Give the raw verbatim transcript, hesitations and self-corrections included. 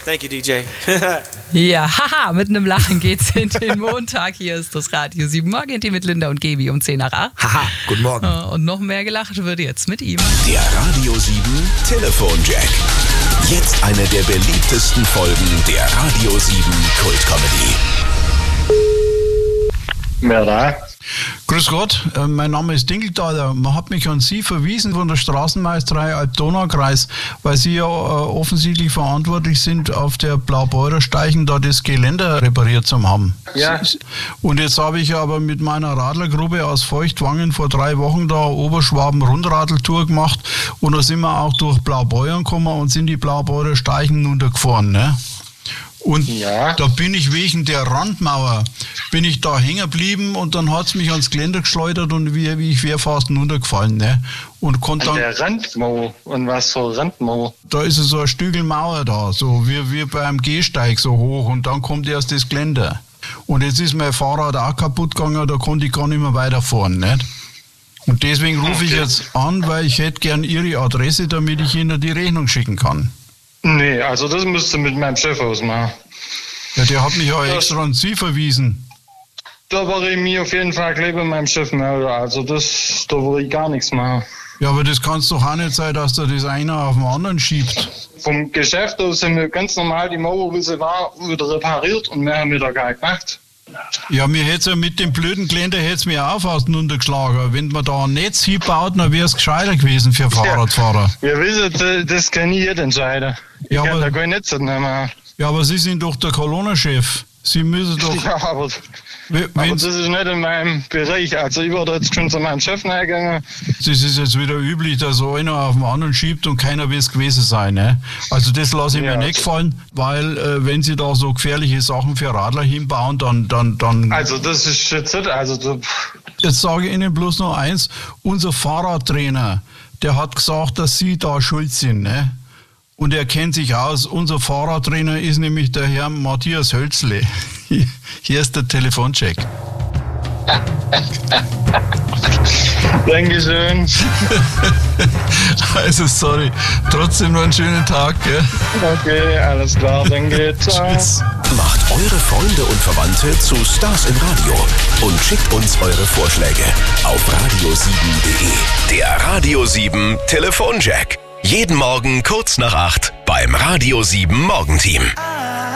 Thank you, D J. Ja, haha, mit einem Lachen geht's in den Montag. Hier ist das Radio sieben Morgen mit Linda und Gaby um zehn nach acht. Haha, guten Morgen. Und noch mehr gelacht wird jetzt mit ihm. Der Radio sieben Telefonjack. Jetzt eine der beliebtesten Folgen der Radio sieben Kult-Comedy. Wer da? Grüß Gott, äh, mein Name ist Dinkelthaler. Man hat mich an Sie verwiesen von der Straßenmeisterei Alb-Donau-Kreis, weil Sie ja äh, offensichtlich verantwortlich sind, auf der Blaubeurer Steichen da das Geländer repariert zu haben. Ja. Und jetzt habe ich aber mit meiner Radlergruppe aus Feuchtwangen vor drei Wochen da Oberschwaben-Rundradeltour gemacht und da sind wir auch durch Blaubeuern gekommen und sind die Blaubeurer Steichen runtergefahren, ne? Und ja. Da bin ich wegen der Randmauer, bin ich da hängen geblieben und dann hat es mich ans Geländer geschleudert und wie, wie ich wäre fast runtergefallen. Ne? Und konnte An dann, der Randmauer. Und was für Randmauer? da ist so ein Stügel Mauer da, so wie, wie beim Gehsteig so hoch und dann kommt erst das Geländer. Und jetzt ist mein Fahrrad auch kaputt gegangen, da konnte ich gar nicht mehr weiterfahren. Nicht? Und deswegen rufe ich Okay. jetzt an, weil ich hätte gern Ihre Adresse, damit ich Ihnen die Rechnung schicken kann. Nee, also das müsst ihr mit meinem Chef ausmachen. Ja, der hat mich ja Das- extra an Sie verwiesen. Da würde ich mir auf jeden Fall gleich bei meinem Chef melden. Also das, da würde ich gar nichts machen. Ja, aber das kann es doch auch nicht sein, dass da das einer auf den anderen schiebt. Vom Geschäft aus sind wir ganz normal die Mauer, wie sie war, wieder repariert und mehr haben wir da gar nicht gemacht. Ja, mir hätte ja mit dem blöden Geländer hätte es mir auch fast runtergeschlagen. Wenn man da ein Netz hinbaut, dann wäre es gescheiter gewesen für Fahrradfahrer. Wir wissen, das- das kann ich nicht entscheiden. Ich Ja, kann aber- da kein Netz nicht machen. Ja, aber Sie sind doch der Kolonnenchef. Sie müssen doch... Ja, aber, Wenn- aber wenn's- das ist nicht in meinem Bereich. Also ich würde jetzt schon zu meinem Chef nachgegangen. Das ist jetzt wieder üblich, dass so einer auf den anderen schiebt und keiner will es gewesen sein. Ne? Also das lasse ich Ja. mir nicht gefallen, weil äh, wenn Sie da so gefährliche Sachen für Radler hinbauen, dann... dann, dann Also das ist jetzt nicht, also so, Jetzt sage ich Ihnen bloß noch eins, unser Fahrradtrainer, der hat gesagt, dass Sie da schuld sind. Ne? Und er kennt sich aus. Unser Fahrradtrainer ist nämlich der Herr Matthias Hölzle. Hier ist der Telefoncheck. Dankeschön. Also sorry, trotzdem noch einen schönen Tag. Gell? Okay, alles klar, danke. Ciao. Tschüss. Macht eure Freunde und Verwandte zu Stars im Radio und schickt uns eure Vorschläge auf radio sieben punkt de. Der Radio sieben Telefonjack. Jeden Morgen kurz nach acht beim Radio sieben Morgenteam.